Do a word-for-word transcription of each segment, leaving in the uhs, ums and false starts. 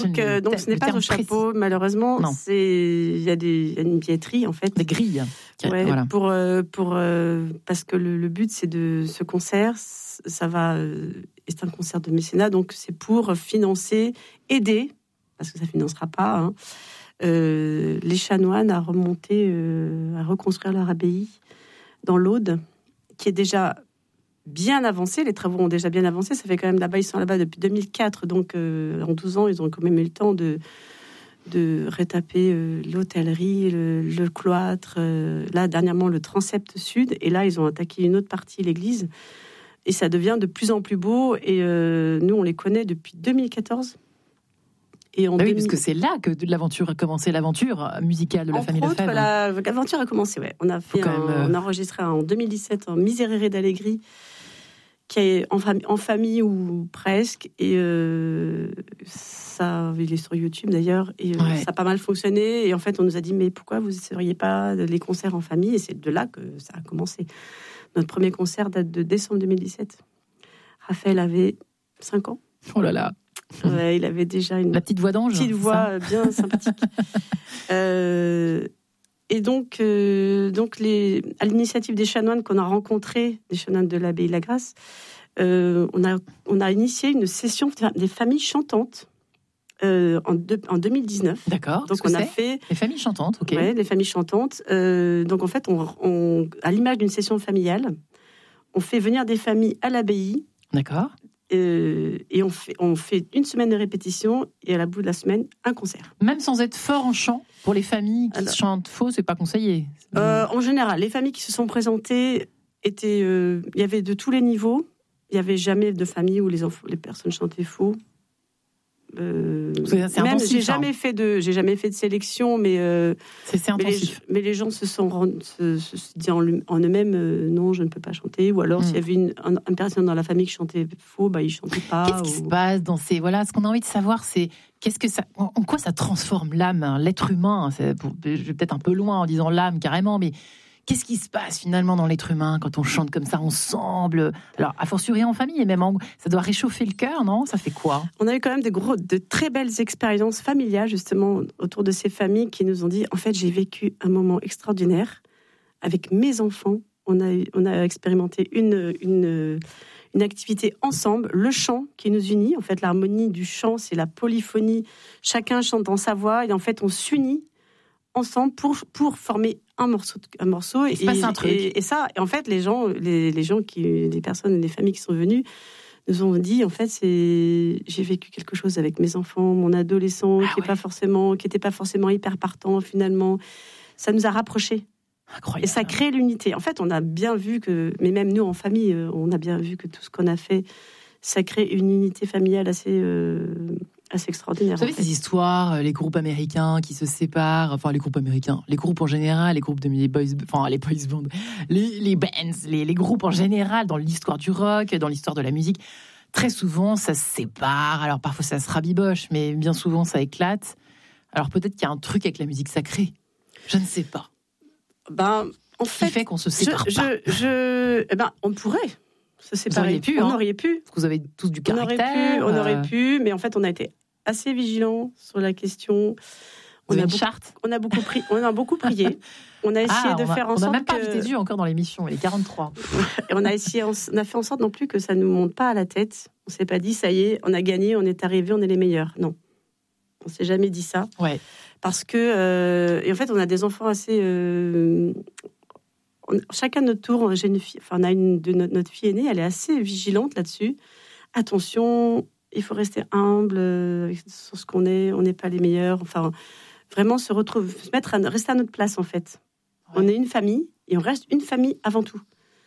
Donc, euh, donc ce n'est pas au chapeau, précis. Malheureusement. Non. C'est il y a des il y a une billetterie en fait. Des grilles. Ouais, voilà. Pour euh, pour euh, parce que le, le but c'est de ce concert, ça va euh, c'est un concert de mécénat, donc c'est pour financer, aider, parce que ça financera pas, hein, euh, les chanoines à remonter, euh, à reconstruire leur abbaye dans l'Aude, qui est déjà bien avancé, les travaux ont déjà bien avancé, ça fait quand même là-bas, ils sont là-bas depuis deux mille quatre, donc euh, en douze ans, ils ont quand même eu le temps de, de rétaper euh, l'hôtellerie, le, le cloître, euh, là, dernièrement, le transept sud, et là, ils ont attaqué une autre partie, l'église, et ça devient de plus en plus beau, et euh, nous, on les connaît depuis deux mille quatorze. Et en ah oui, deux mille... parce que c'est là que l'aventure a commencé, l'aventure musicale de la Entre famille autres, Lefebvre. La... L'aventure a commencé, ouais. On a fait, un... même... on a enregistré en deux mille dix-sept en Miserere d'Allegri, qui est en, fam... en famille ou presque, et euh... ça, il est sur YouTube d'ailleurs, et euh, ouais. ça a pas mal fonctionné. Et en fait, on nous a dit mais pourquoi vous n'essayeriez pas les concerts en famille ? Et c'est de là que ça a commencé. Notre premier concert date de décembre deux mille dix-sept. Raphaël avait cinq ans. Oh là là. Ouais, il avait déjà une la petite voix d'ange, petite voix bien sympathique. euh, et donc, euh, donc les, à l'initiative des chanoines qu'on a rencontrés, des chanoines de l'abbaye de la Grâce, euh, on a on a initié une session des familles chantantes euh, en, de, en deux mille dix-neuf. D'accord. Donc on a fait les familles chantantes. Ok. Ouais, les familles chantantes. Euh, donc en fait, on, on, à l'image d'une session familiale, on fait venir des familles à l'abbaye. D'accord. Euh, et on fait, on fait une semaine de répétition et à la bout de la semaine, un concert. Même sans être fort en chant, pour les familles qui Alors, chantent faux, c'est pas conseillé. Euh, en général, les familles qui se sont présentées étaient, euh, il y avait de tous les niveaux. Il y avait jamais de famille où les enfants, les personnes chantaient faux. Euh, c'est même intensif, j'ai jamais hein. fait de, j'ai jamais fait de sélection, mais euh, c'est, c'est intensif. Mais les, mais les gens se sont se, se, se dit en, en eux-mêmes euh, non, je ne peux pas chanter. Ou alors mm. s'il y avait une, un, une personne dans la famille qui chantait faux, bah ils chantaient pas. Qu'est-ce qui ou... se passe dans ces voilà, ce qu'on a envie de savoir, c'est qu'est-ce que ça, en, en quoi ça transforme l'âme, hein, l'être humain. C'est pour, je vais peut-être un peu loin en disant l'âme carrément, mais qu'est-ce qui se passe finalement dans l'être humain quand on chante comme ça ensemble ? Alors, a fortiori en famille, et même en... ça doit réchauffer le cœur, non ? Ça fait quoi ? On a eu quand même de, gros, de très belles expériences familiales, justement, autour de ces familles qui nous ont dit, en fait, j'ai vécu un moment extraordinaire avec mes enfants. On a, on a expérimenté une, une, une activité ensemble, le chant qui nous unit. En fait, l'harmonie du chant, c'est la polyphonie. Chacun chante dans sa voix et en fait, on s'unit ensemble pour, pour former un morceau, un morceau et, et, un truc. et, et ça, et en fait, les gens, les, les gens qui, les personnes, les familles qui sont venues nous ont dit, en fait, c'est, j'ai vécu quelque chose avec mes enfants, mon adolescent, ah qui est ouais. pas forcément, qui était pas forcément hyper partant finalement. Ça nous a rapprochés. Incroyable. Et ça crée l'unité. En fait, on a bien vu que, mais même nous en famille, on a bien vu que tout ce qu'on a fait, ça crée une unité familiale assez. Euh, assez extraordinaire. Vous savez, ces histoires, les groupes américains qui se séparent, enfin les groupes américains, les groupes en général, les groupes de les boys, enfin les boys bands, les, les bands, les, les groupes en général, dans l'histoire du rock, dans l'histoire de la musique, très souvent ça se sépare, alors parfois ça se rabiboche, mais bien souvent ça éclate. Alors peut-être qu'il y a un truc avec la musique sacrée, je ne sais pas. Ben, en fait, qui fait qu'on se sépare je, pas. Je, je, eh ben, on pourrait se séparer. Pu, on hein. aurait pu. Parce que vous avez tous du caractère. On aurait pu, on aurait pu, mais en fait, on a été assez vigilants sur la question. On on a a une beaucoup, charte. On a beaucoup prié. On a beaucoup prié. On a essayé ah, de on faire a, en sorte. On n'a même pas que... vu tes yeux encore dans l'émission. Il est quarante-trois. Et on a essayé. On a fait en sorte non plus que ça ne nous monte pas à la tête. On s'est pas dit ça y est, on a gagné, on est arrivé, on est les meilleurs. Non, on s'est jamais dit ça. Ouais. Parce que euh, et en fait, on a des enfants assez. Euh, on, chacun de notre tour, j'ai une fille. Enfin, on a une de notre, notre fille aînée. Elle est assez vigilante là-dessus. Attention. Il faut rester humble euh, sur ce qu'on est. On n'est pas les meilleurs. Enfin, vraiment se retrouver, se mettre, à, rester à notre place en fait. Ouais. On est une famille et on reste une famille avant tout.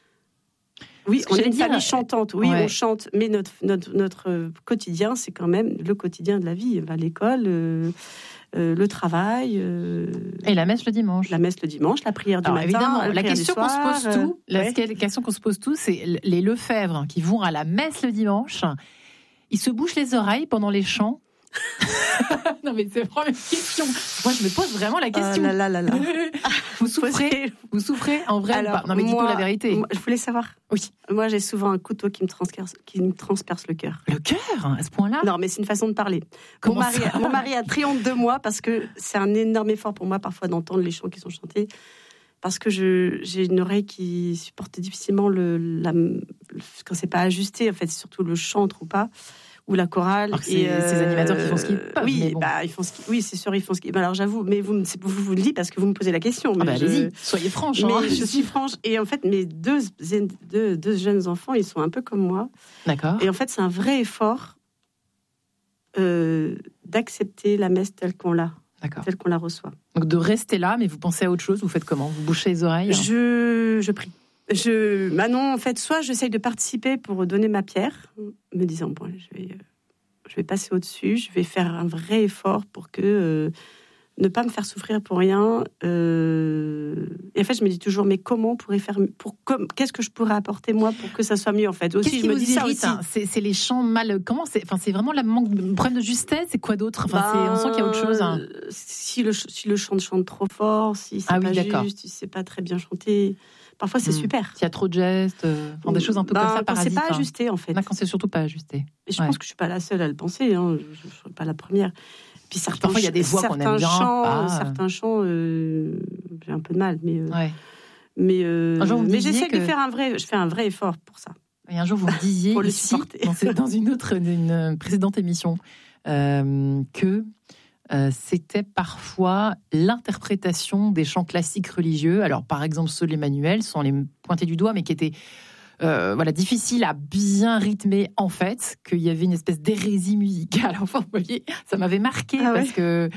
Oui, on est une dire, famille chantante. Oui, ouais. on chante, mais notre notre notre quotidien, c'est quand même le quotidien de la vie. À l'école, euh, euh, le travail. Euh, et la messe le dimanche. La messe le dimanche, la prière du Alors, matin. Évidemment, la, la question soir, qu'on se pose tout, euh, la ouais. question qu'on se pose tous, c'est les Lefebvre qui vont à la messe le dimanche. Ils se bouchent les oreilles pendant les chants. Non, mais c'est la première question. Moi, je me pose vraiment la question. Ah là là là là. Vous souffrez, vous souffrez en vrai Alors, ou pas? Non, mais dites-nous la vérité. Moi, je voulais savoir. Oui. Moi, j'ai souvent un couteau qui me transperce, qui me transperce le cœur. Le cœur, à ce point-là? Non, mais c'est une façon de parler. Comment mon, mari, ça mon mari a très honte de moi parce que c'est un énorme effort pour moi parfois d'entendre les chants qui sont chantés. Parce que je, j'ai une oreille qui supporte difficilement le, la, le, quand c'est pas ajusté. En fait, c'est surtout le chant trop pas. Ou la chorale. Alors que c'est euh, ces animateurs qui font ce qu'ils peuvent. Oui, bon. bah, ils font ce qu'ils, oui, c'est sûr, ils font ce qu'ils. Alors j'avoue, mais vous, vous, vous le dites parce que vous me posez la question. Mais ah bah, je, allez-y, soyez franche. Mais hein. je suis franche. Et en fait, mes deux, deux, deux jeunes enfants, ils sont un peu comme moi. D'accord. Et en fait, c'est un vrai effort euh, d'accepter la messe telle qu'on l'a, D'accord. telle qu'on la reçoit. Donc de rester là, mais vous pensez à autre chose. Vous faites comment? Vous bouchez les oreilles? Je, je prie. Je, bah non, en fait, soit j'essaye de participer pour donner ma pierre, me disant bon, je vais. Je vais passer au-dessus, je vais faire un vrai effort pour que euh, ne pas me faire souffrir pour rien. Euh... Et en fait, je me dis toujours, mais comment pourrais faire pour comme qu'est-ce que je pourrais apporter moi pour que ça soit mieux en fait. Aussi, Qu'est-ce je qui me vous dis ça irrite, aussi. hein c'est, c'est les chants mal. Comment c'est? Enfin, c'est vraiment le manque, le problème de justesse. C'est quoi d'autre? Enfin, ben, c'est, on sent qu'il y a autre chose. Hein. Si le si le chant chante trop fort, si c'est ah pas oui, d'accord. juste, si c'est pas très bien chanté. Parfois, c'est mmh. super. S'il y a trop de gestes, euh, enfin, des choses un peu ben, comme ça, quand parasites. c'est pas hein. ajusté, en fait. Là, quand c'est surtout pas ajusté. Et je ouais. pense que je suis pas la seule à le penser. Hein. Je ne suis pas la première. Puis certains, parfois, il y a des voix qu'on aime bien. Chants, ah. Certains chants, euh, j'ai un peu de mal, mais euh, ouais. mais, euh, un jour, vous mais j'essaie que... de faire un vrai. Je fais un vrai effort pour ça. Et un jour, vous me disiez pour le ici, supporter. dans, dans une autre, une précédente émission, euh, que Euh, c'était parfois l'interprétation des chants classiques religieux. Alors, par exemple, ceux de l'Emmanuel, sans les pointer du doigt, mais qui étaient euh, voilà, difficiles à bien rythmer, en fait, qu'il y avait une espèce d'hérésie musicale. Enfin, vous voyez, ça m'avait marqué ah parce ouais. que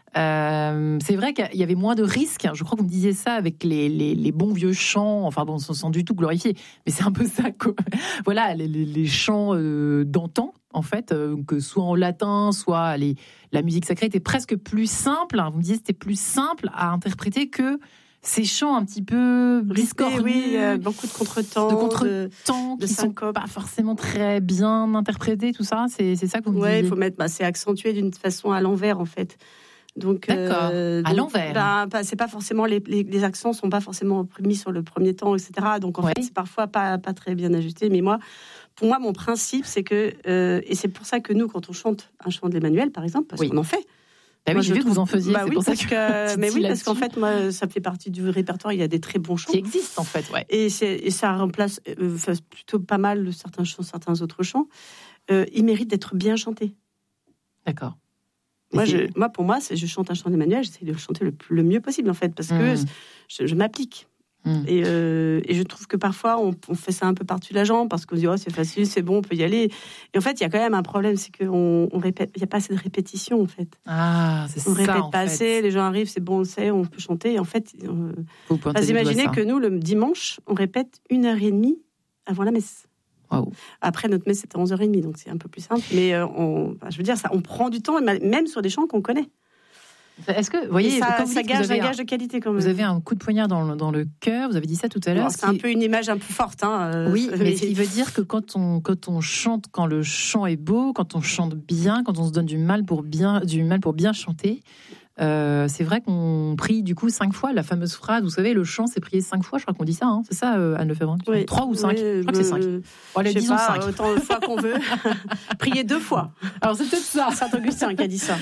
euh, c'est vrai qu'il y avait moins de risques. Je crois que vous me disiez ça avec les, les, les bons vieux chants. Enfin, bon, sans du tout glorifier, mais c'est un peu ça, quoi. Voilà, les, les chants euh, d'antan. En fait, euh, que soit en latin, soit les, la musique sacrée était presque plus simple. Vous me disiez c'était plus simple à interpréter que ces chants un petit peu discordus, oui, euh, beaucoup de contretemps, de contretemps de, qui de sont pas forcément très bien interprétés, tout ça. C'est, c'est ça que vous me ouais, disiez. il faut mettre, bah, c'est accentué d'une façon à l'envers en fait. Donc, d'accord, euh, à donc, l'envers. Bah, bah, c'est pas forcément les, les, les accents sont pas forcément mis sur le premier temps, et cetera. Donc en ouais. fait, c'est parfois pas pas très bien ajusté. Mais moi, pour moi, mon principe, c'est que euh, et c'est pour ça que nous, quand on chante un chant de l'Emmanuel, par exemple, parce oui. qu'on en fait. Bah oui, moi, j'ai vu que vous en faisiez. Bah c'est oui, pour parce ça que, que mais oui, parce qu'en fait, moi, ça fait partie du répertoire. Il y a des très bons chants qui existent en fait, ouais. Et, c'est, et ça remplace euh, plutôt pas mal certains chants, certains autres chants. Euh, ils méritent d'être bien chantés. D'accord. Moi, je, moi, pour moi, c'est, je chante un chant d'Emmanuel, j'essaie de le chanter le, le mieux possible, en fait, parce que mmh. je, je m'applique. Mmh. Et, euh, et je trouve que parfois, on, on fait ça un peu par-dessus la jambe, parce qu'on se dit, oh, c'est facile, c'est bon, on peut y aller. Et en fait, il y a quand même un problème, c'est qu'il on répète, il n'y a pas assez de répétition, en fait. Ah, c'est on ça, répète en pas fait. assez, les gens arrivent, c'est bon, on le sait, on peut chanter. Et en fait, on... vous bah, imaginez que nous, le dimanche, on répète une heure et demie avant la messe. Wow. Après, notre messe, c'était onze heures trente, donc c'est un peu plus simple. Mais euh, on, bah, je veux dire, ça, on prend du temps, même sur des chants qu'on connaît. Est-ce que, vous voyez, ça, quand vous ça dites gage vous avez un gage un, de qualité quand même. Vous avez un coup de poignard dans le, dans le cœur, vous avez dit ça tout à l'heure. Non, c'est un peu une image un peu forte. Hein, euh, oui, mais ce qui veut dire que quand on, quand on chante, quand le chant est beau, quand on chante bien, quand on se donne du mal pour bien, du mal pour bien chanter, Euh, c'est vrai qu'on prie du coup cinq fois la fameuse phrase, vous savez, le chant c'est prié cinq fois, je crois qu'on dit ça, hein, c'est ça, euh, Anne Lefebvre, oui, trois ou cinq, oui, je crois que c'est cinq. Euh, bon, allez, disons pas, cinq. Autant de fois qu'on veut. Prier deux fois. Alors c'est peut-être ça. Saint-Augustin qui a dit ça.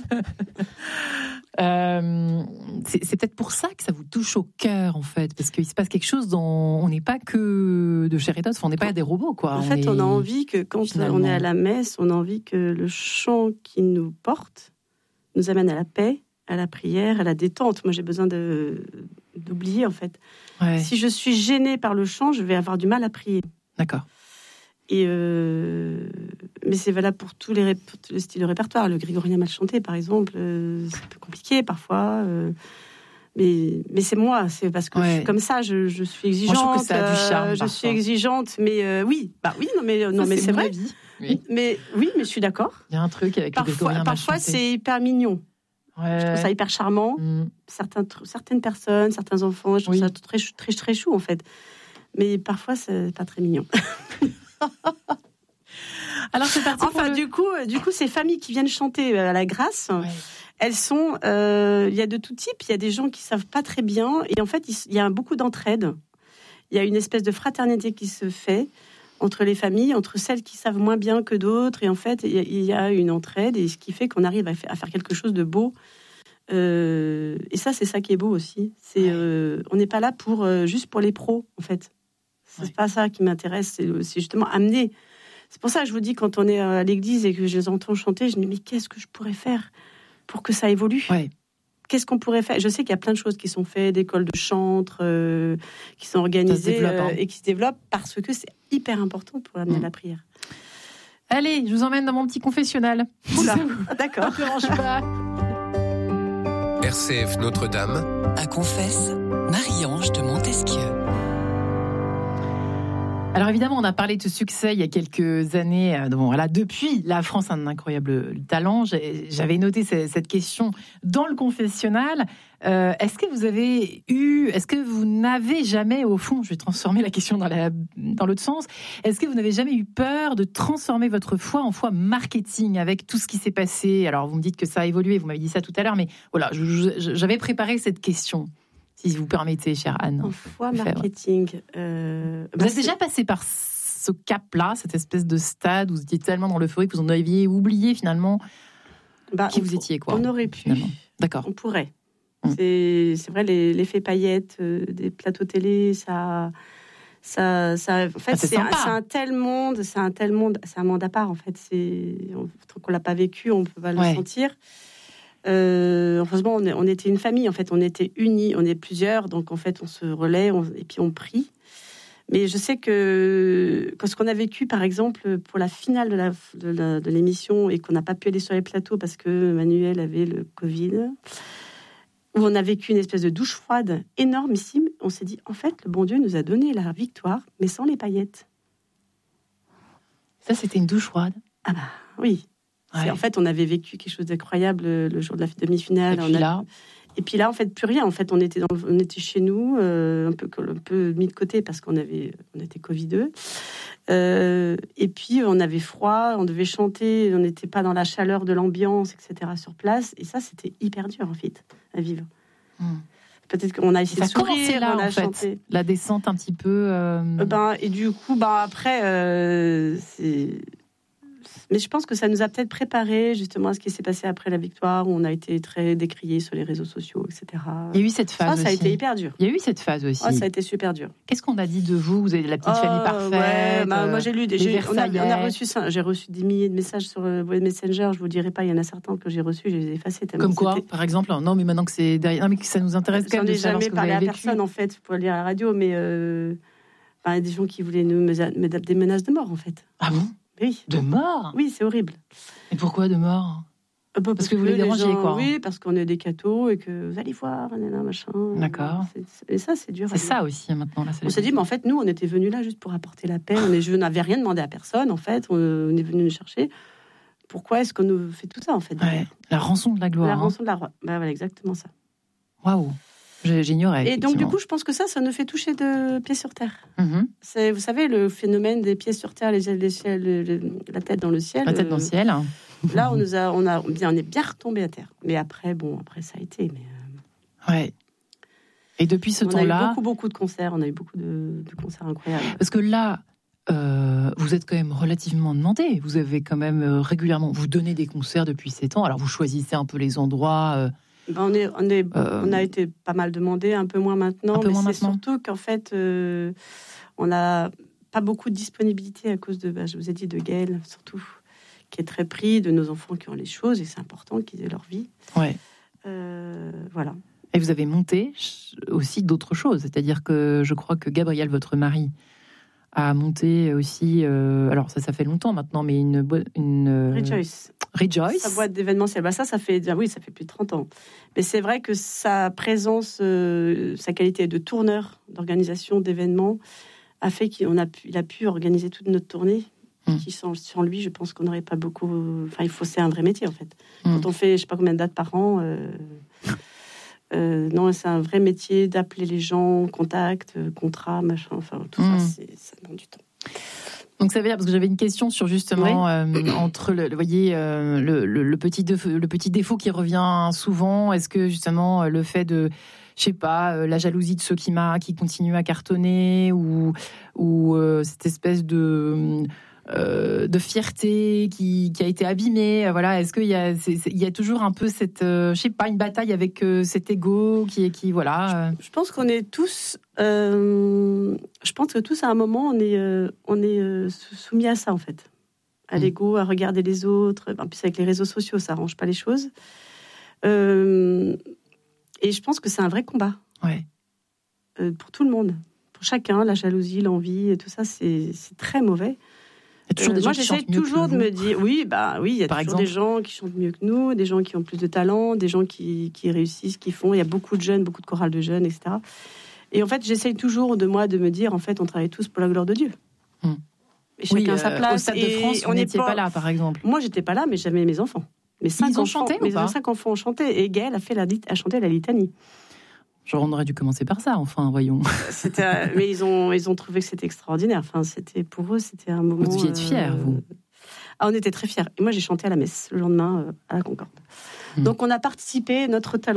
euh, c'est, c'est peut-être pour ça que ça vous touche au cœur en fait, parce qu'il se passe quelque chose dans, on n'est pas que de chair et d'os, on n'est pas des robots quoi. En on fait, est... on a envie que quand Finalement. on est à la messe, on a envie que le chant qui nous porte nous amène à la paix, à la prière, à la détente. Moi, j'ai besoin de, d'oublier, en fait. Ouais. Si je suis gênée par le chant, je vais avoir du mal à prier. D'accord. Et euh... Mais c'est valable pour tous les, ré... pour tous les styles de répertoire. Le grégorien mal chanté, par exemple, euh, c'est un peu compliqué parfois. Euh... Mais... mais c'est moi, c'est parce que ouais. je suis comme ça, je, je suis exigeante. Moi, je trouve que ça a du charme, euh, je parfois. suis exigeante, mais euh, oui, bah oui, non mais non ça, mais c'est, c'est vrai. Vie. Oui. Mais oui, mais je suis d'accord. Il y a un truc avec parfois, le grégorien mal chanté. Parfois, c'est hyper mignon. Ouais. Je trouve ça hyper charmant. Mm. Certains, certaines personnes, certains enfants, je trouve oui. ça très, très, très chou en fait. Mais parfois, c'est pas très mignon. Alors c'est parti. Enfin, le... du coup, du coup, ces familles qui viennent chanter à la Grâce, ouais. elles sont, il euh, y a de tout type. Il y a des gens qui savent pas très bien, et en fait, il y a beaucoup d'entraide. Il y a une espèce de fraternité qui se fait entre les familles, entre celles qui savent moins bien que d'autres, et en fait, il y a une entraide, et ce qui fait qu'on arrive à faire quelque chose de beau. Euh, et ça, c'est ça qui est beau aussi. C'est, ouais. euh, on n'est pas là pour euh, juste pour les pros, en fait. C'est ouais. pas ça qui m'intéresse. C'est, c'est justement amener. C'est pour ça que je vous dis, quand on est à l'église et que je les entends chanter, je me dis, mais qu'est-ce que je pourrais faire pour que ça évolue ? Ouais. Qu'est-ce qu'on pourrait faire ? Je sais qu'il y a plein de choses qui sont faites, d'écoles de chantre, euh, qui sont organisées développe, hein. euh, et qui se développent parce que c'est hyper important pour amener mmh. la prière. Allez, je vous emmène dans mon petit confessionnal. Oula, d'accord. Ne dérange pas. R C F Notre-Dame. À confesse, Marie-Ange de Montesquieu. Alors évidemment, on a parlé de ce succès il y a quelques années. Bon, voilà, depuis, la France a un incroyable talent. J'avais noté cette question dans le confessionnal. Euh, est-ce que vous avez eu, est-ce que vous n'avez jamais, au fond, je vais transformer la question dans, la, dans l'autre sens, est-ce que vous n'avez jamais eu peur de transformer votre foi en foi marketing avec tout ce qui s'est passé ? Alors vous me dites que ça a évolué, vous m'avez dit ça tout à l'heure, mais voilà, je, je, j'avais préparé cette question. Si vous permettez, chère Anne. En foi marketing. Euh, vous bah êtes déjà passé par ce cap-là, cette espèce de stade où vous étiez tellement dans l'euphorie que vous en aviez oublié finalement bah, qui vous étiez, quoi. On aurait pu. Finalement. D'accord. On pourrait. Hum. C'est, c'est vrai, les, l'effet paillettes euh, des plateaux télé, ça, ça, ça. En fait, ah, c'est, c'est, un, c'est un tel monde, c'est un tel monde, c'est un monde à part. En fait, c'est tant qu'on l'a pas vécu, on peut pas le ouais. sentir. Euh, heureusement, on, est, on était une famille, en fait, on était unis, on est plusieurs, donc en fait, on se relaie on, et puis on prie. Mais je sais que quand ce qu'on a vécu, par exemple, pour la finale de, la, de, la, de l'émission et qu'on n'a pas pu aller sur les plateaux parce que Manuel avait le Covid, où on a vécu une espèce de douche froide énormissime, on s'est dit, en fait, le bon Dieu nous a donné la victoire, mais sans les paillettes. Ça, c'était une douche froide ? Ah bah oui. Ouais. En fait, on avait vécu quelque chose d'incroyable le jour de la demi-finale. Et puis, on a... là... Et puis là, en fait, plus rien. En fait, on était, dans... on était chez nous, euh, un, peu, un peu mis de côté parce qu'on avait... on était covideux. Euh, et puis, on avait froid, on devait chanter, on n'était pas dans la chaleur de l'ambiance, et cetera sur place. Et ça, c'était hyper dur, en fait, à vivre. Hum. Peut-être qu'on a essayé de sourire, là, on a en fait, chanté. La descente un petit peu... Euh... Euh, ben, et du coup, ben, après, euh, c'est... Mais je pense que ça nous a peut-être préparé justement à ce qui s'est passé après la victoire, où on a été très décriés sur les réseaux sociaux, et cetera. Il y a eu cette phase ça, aussi. Ça a été hyper dur. Il y a eu cette phase aussi. Oh, ça a été super dur. Qu'est-ce qu'on a dit de vous ? Vous avez la petite oh, famille parfaite. Ouais, bah, moi j'ai lu des. J'ai, on, a, on a reçu ça. J'ai reçu des milliers de messages sur le Messenger. Je vous dirai pas. Il y en a certains que j'ai reçus. Je les ai effacés. Comme quoi, c'était... par exemple ? Non, mais maintenant que c'est derrière. Non, mais que ça nous intéresse quand même de savoir ce que vous avez vécu. J'en ai jamais parlé à personne en fait pour lire à la radio, mais euh, bah, il y a des gens qui voulaient nous mettre des menaces de mort en fait. Ah bon ? Oui. De mort ? Oui, c'est horrible. Et pourquoi de mort ? euh, bah, parce, parce que vous les dérangez, gens, quoi. Oui, parce qu'on est des cathos et que vous allez voir, nanana, machin. D'accord. C'est, c'est, et ça, c'est dur. C'est ça aussi, maintenant. Là, on s'est dit, mais en fait, nous, on était venus là juste pour apporter la paix. On est, je n'avais rien demandé à personne, en fait. On, on est venus nous chercher. Pourquoi est-ce qu'on nous fait tout ça, en fait ? Ouais. La rançon de la gloire. La hein. rançon de la gloire. Bah, voilà, exactement ça. Waouh. J'ignorais. Et donc, du coup, je pense que ça, ça nous fait toucher de pieds sur terre. Mm-hmm. C'est, vous savez, le phénomène des pieds sur terre, les, les, les, les, les, la tête dans le ciel. La tête euh, dans le ciel. Là, on nous a, on a bien, on est bien retombé à terre. Mais après, bon, après, ça a été. Mais euh... ouais. Et depuis ce on temps-là, on a eu beaucoup, beaucoup de concerts. On a eu beaucoup de, de concerts incroyables. Parce que là, euh, vous êtes quand même relativement demandé. Vous avez quand même euh, régulièrement, vous donnez des concerts depuis sept ans. Alors, vous choisissez un peu les endroits. Euh, Ben on, est, on, est, euh, on a été pas mal demandé, un peu moins maintenant, un peu mais moins c'est maintenant. surtout qu'en fait, euh, on n'a pas beaucoup de disponibilité à cause de, bah, je vous ai dit, de Gaël, surtout, qui est très pris, de nos enfants qui ont les choses, et c'est important qu'ils aient leur vie. Ouais. Euh, voilà. Et vous avez monté aussi d'autres choses, c'est-à-dire que je crois que Gabriel, votre mari, a monté aussi, euh, alors ça, ça fait longtemps maintenant, mais une... une Rejoice. Rejoice. Sa boîte d'événementiel. Bah ça, ça fait, oui, ça fait plus de trente ans. Mais c'est vrai que sa présence, euh, sa qualité de tourneur, d'organisation d'événements, a fait qu'il a pu, il a pu organiser toute notre tournée. Mmh. Qui, sans, sans lui, je pense qu'on n'aurait pas beaucoup... Enfin, il faut, c'est un vrai métier, en fait. Mmh. Quand on fait, je sais pas combien de dates par an... Euh, Euh, non, c'est un vrai métier d'appeler les gens, contact, contrat, machin, enfin tout mmh. ça, c'est, ça demande du temps. Donc ça veut dire, parce que j'avais une question sur justement oui. euh, entre le, vous voyez, euh, le, le, le, petit défaut, le petit défaut qui revient souvent. Est-ce que justement le fait de, je sais pas, la jalousie de ceux qui m'a, qui continuent à cartonner, ou ou euh, cette espèce de euh, de fierté qui, qui a été abîmée. Voilà, est-ce qu'il y a, c'est, c'est, il y a toujours un peu cette, euh, je sais pas, une bataille avec euh, cet ego qui est qui voilà. Je, je pense qu'on est tous. Euh, je pense que tous à un moment on est euh, on est euh, soumis à ça en fait, à mmh. l'ego, à regarder les autres. En plus avec les réseaux sociaux, ça arrange pas les choses. Euh, et je pense que c'est un vrai combat. Ouais. Euh, pour tout le monde, pour chacun, la jalousie, l'envie, et tout ça, c'est, c'est très mauvais. Euh, moi, j'essaie toujours de me dire, oui, bah oui, il y a Par toujours exemple. des gens qui chantent mieux que nous, des gens qui ont plus de talent, des gens qui, qui réussissent, qui font. Il y a beaucoup de jeunes, beaucoup de chorales de jeunes, et cetera. Et en fait, j'essaie toujours de moi de me dire, en fait, on travaille tous pour la gloire de Dieu. Hum. Et chacun oui, sa place. Euh, au Stade de France, on n'était pas... pas là, par exemple. Moi, j'étais pas là, mais j'avais mes enfants. Mes cinq Ils ont enfants, chanté mes ou pas cinq enfants ont chanté. Et Gaëlle a fait la a chanté la litanie. Genre, on aurait dû commencer par ça, enfin, voyons. C'était, mais ils ont, ils ont trouvé que c'était extraordinaire. Enfin, c'était, pour eux, c'était un moment... Vous deviez être fiers, euh... vous. Ah, on était très fiers. Et moi, j'ai chanté à la messe le lendemain euh, à la Concorde. Mmh. Donc, on a participé, notre talent.